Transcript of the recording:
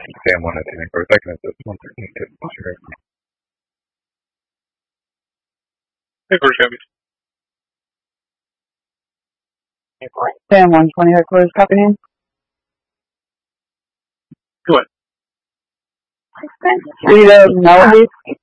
Sam 1 at 10 for a second. It's 113 to sure. Hey, Coach Gabby. Sam 120 headquarters, copy name. Go ahead. Rita Melody.